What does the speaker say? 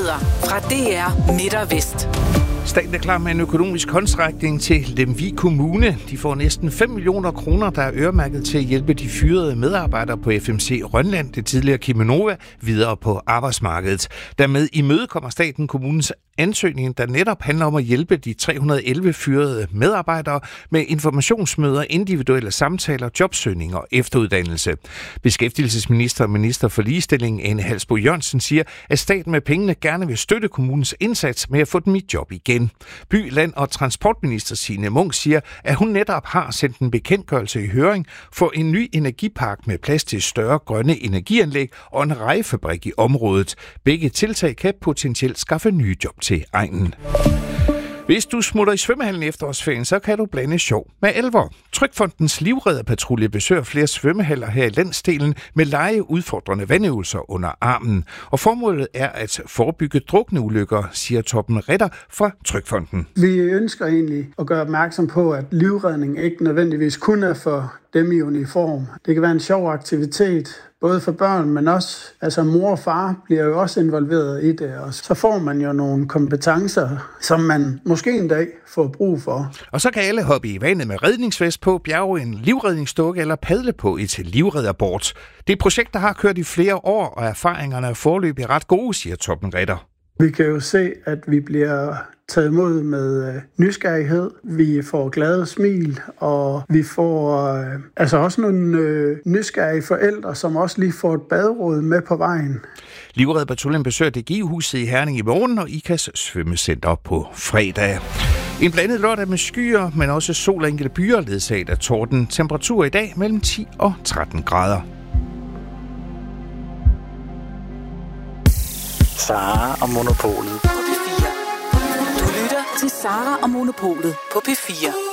nyheder fra DR Midt og Vest. Staten er klar med en økonomisk håndsrækning til Lemvig Kommune. De får næsten 5 millioner kroner, der er øremærket til at hjælpe de fyrede medarbejdere på FMC Rønland, det tidligere Cheminova, videre på arbejdsmarkedet. Dermed imødekommer staten kommunens ansøgning, der netop handler om at hjælpe de 311 fyrede medarbejdere med informationsmøder, individuelle samtaler, jobsøgning og efteruddannelse. Beskæftigelsesminister og minister for ligestilling, Ane Halsboe-Jørgensen, siger, at staten med pengene gerne vil støtte kommunens indsats med at få dem i job igen. By-, Land- og Transportminister Signe Munk siger, at hun netop har sendt en bekendtgørelse i høring for en ny energipark med plads til større grønne energianlæg og en rejefabrik i området. Begge tiltag kan potentielt skaffe nye job til egnen. Hvis du smutter i svømmehallen i efterårsferien, så kan du blande sjov med alvor. Trygfondens livredderpatrulje besøger flere svømmehaller her i landsdelen med legeudfordrende vandøvelser under armen. Og formålet er at forebygge drukneulykker, siger Torben Ritter fra Trygfonden. Vi ønsker egentlig at gøre opmærksom på, at livredning ikke nødvendigvis kun er for dem i uniform. Det kan være en sjov aktivitet, både for børn, men også mor og far bliver jo også involveret i det, og så får man jo nogle kompetencer, som man måske en dag får brug for. Og så kan alle hoppe i vandet med redningsvest på, bjerge en livredningsdukke eller padle på et livredderbord. Det er et projekt, der har kørt i flere år, og erfaringerne er foreløbig ret gode, siger Torben Ritter. Vi kan jo se, at vi bliver taget imod med nysgerrighed. Vi får glade smil, og vi får også nogle nysgerrige forældre, som også lige får et baderåd med på vejen. Livredderpatruljen besøger DGI-huset i Herning i morgen og IKAS svømmecenter på fredag. En blandet lørdag med skyer, men også sol og enkelte byer ledsaget af torden. Temperatur i dag mellem 10 og 13 grader. Sara og Monopolet På P4. Du lytter til Sara og Monopolet på P4.